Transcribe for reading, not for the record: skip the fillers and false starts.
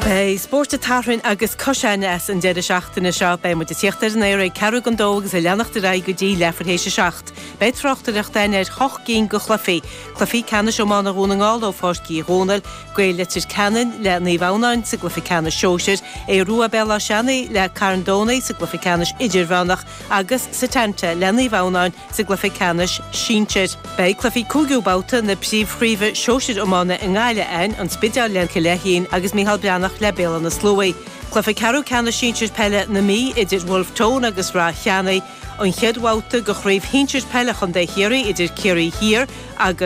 Bei Sporta Tarhain agus Coshanes an dead seachtainna seo bei mu de tíochtar an éire ceú an dógus a leannach de raig go dtí lefarhééis seacht. Bei trochtarach daine choch cín go chlufií. Chlufií cena seomána rúnaáil ó fáscí rónal, gweile tir canan le ní bhanain sa glufi cena seoir, é rua bella seanna le carandóna sa glufi canis idirhánach agus sa tente le ní bhanain sa glufi canis síntir. Bei chlufií cúgiúbáta na príomhríomh seoir ómána in gáile ein an spideal len lehéin agus míhall beannach le béal na slói. Clufa carú cena síntir pelle na mí idir Wolf Tone agus rá cheanna an cheadháta go chraibh hintir pelle chun de hirí idir Curie hir agus